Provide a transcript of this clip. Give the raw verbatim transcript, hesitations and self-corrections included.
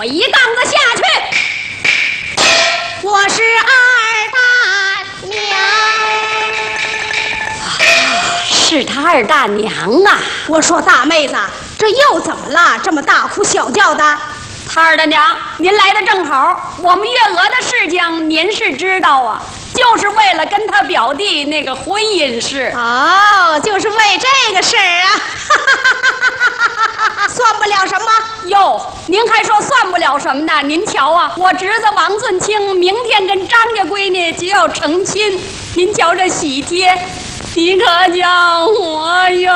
我一杠子下去。 我是二大娘， 是他二大娘啊！ 我说大妹子，这又怎么了？这么大呼小叫的？ 他二大娘，您来的正好，我们月娥的事情您是知道啊，就是为了跟他表弟那个婚姻事。 哦，就是为这个事儿啊，算不了什么。 哟，您还说算不了什么呢？您瞧啊，我侄子王顺清明天跟张家闺女就要成亲，您瞧这喜帖，你可叫我哟。